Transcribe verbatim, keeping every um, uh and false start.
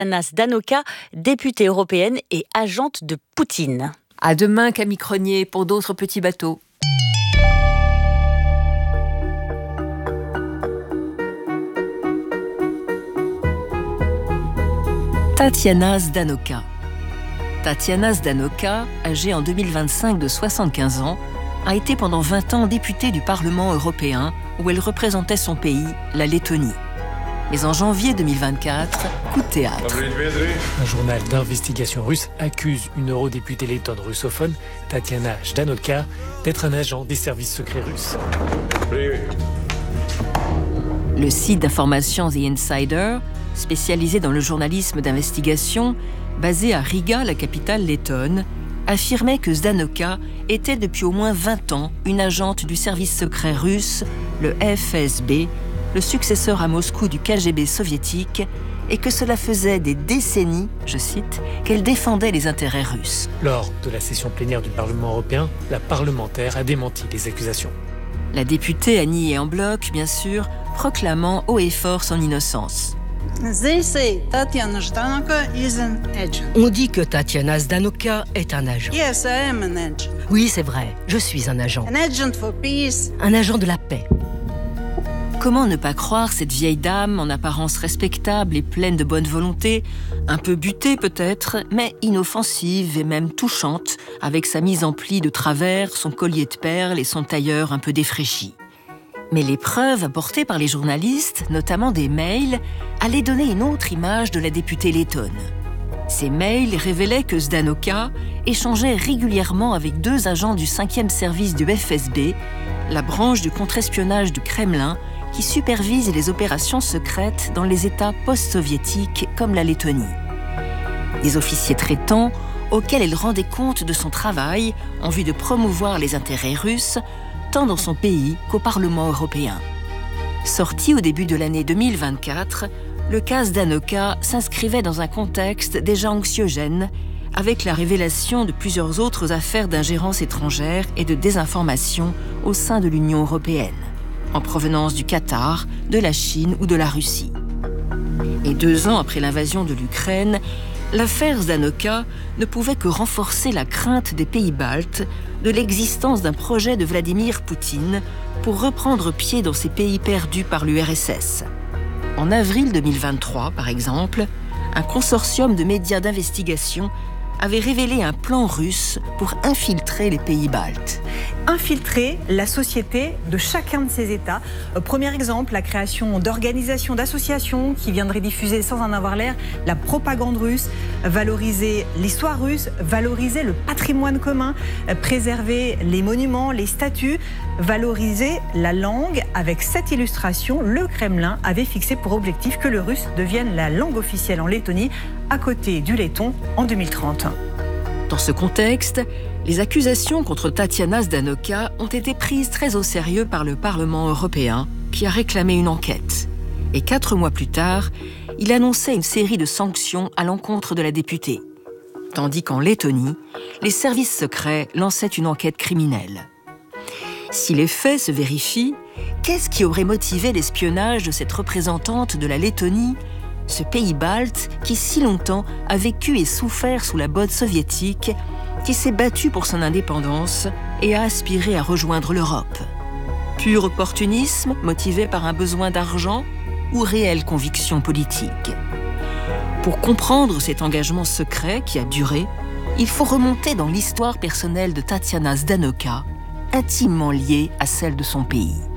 Tatiana Ždanoka, députée européenne et agente de Poutine. À demain, Camille Cronier, pour d'autres petits bateaux. Tatiana Ždanoka. Tatiana Ždanoka, âgée en deux mille vingt-cinq de soixante-quinze ans, a été pendant vingt ans députée du Parlement européen où elle représentait son pays, la Lettonie. Mais en janvier deux mille vingt-quatre, coup de théâtre. Un journal d'investigation russe accuse une eurodéputée lettonne russophone, Tatiana Ždanoka, d'être un agent des services secrets russes. Le site d'information The Insider, spécialisé dans le journalisme d'investigation, basé à Riga, la capitale lettonne, affirmait que Ždanoka était depuis au moins vingt ans une agente du service secret russe, le F S B, le successeur à Moscou du K G B soviétique, et que cela faisait des décennies, je cite, qu'elle défendait les intérêts russes. Lors de la session plénière du Parlement européen, la parlementaire a démenti les accusations. La députée a nié en bloc, bien sûr, proclamant haut et fort son innocence. On dit que Tatiana Ždanoka est un agent. Yes, I am an agent. Oui, c'est vrai, je suis un agent. An agent for peace. Un agent de la paix. Comment ne pas croire cette vieille dame en apparence respectable et pleine de bonne volonté, un peu butée peut-être, mais inoffensive et même touchante, avec sa mise en pli de travers, son collier de perles et son tailleur un peu défraîchi. Mais les preuves apportées par les journalistes, notamment des mails, allaient donner une autre image de la députée lettonne. Ces mails révélaient que Ždanoka échangeait régulièrement avec deux agents du cinquième service du F S B, la branche du contre-espionnage du Kremlin, qui supervise les opérations secrètes dans les États post-soviétiques comme la Lettonie. Des officiers traitants auxquels elle rendait compte de son travail en vue de promouvoir les intérêts russes, tant dans son pays qu'au Parlement européen. Sorti au début de l'année deux mille vingt-quatre, le cas Ždanoka s'inscrivait dans un contexte déjà anxiogène, avec la révélation de plusieurs autres affaires d'ingérence étrangère et de désinformation au sein de l'Union européenne, en provenance du Qatar, de la Chine ou de la Russie. Et deux ans après l'invasion de l'Ukraine, l'affaire Ždanoka ne pouvait que renforcer la crainte des pays baltes de l'existence d'un projet de Vladimir Poutine pour reprendre pied dans ces pays perdus par l'U R S S. En avril deux mille vingt-trois, par exemple, un consortium de médias d'investigation avait révélé un plan russe pour infiltrer les pays baltes. Infiltrer la société de chacun de ces États. Euh, premier exemple, la création d'organisations, d'associations qui viendraient diffuser sans en avoir l'air la propagande russe, valoriser l'histoire russe, valoriser le patrimoine commun, euh, préserver les monuments, les statues, valoriser la langue. Avec cette illustration, le Kremlin avait fixé pour objectif que le russe devienne la langue officielle en Lettonie, à côté du letton en deux mille trente. Dans ce contexte, les accusations contre Tatiana Ždanoka ont été prises très au sérieux par le Parlement européen, qui a réclamé une enquête. Et quatre mois plus tard, il annonçait une série de sanctions à l'encontre de la députée. Tandis qu'en Lettonie, les services secrets lançaient une enquête criminelle. Si les faits se vérifient, qu'est-ce qui aurait motivé l'espionnage de cette représentante de la Lettonie, ce pays balte qui si longtemps a vécu et souffert sous la botte soviétique, qui s'est battu pour son indépendance et a aspiré à rejoindre l'Europe? Pur opportunisme motivé par un besoin d'argent ou réelle conviction politique? Pour comprendre cet engagement secret qui a duré, il faut remonter dans l'histoire personnelle de Tatiana Ždanoka, intimement liée à celle de son pays.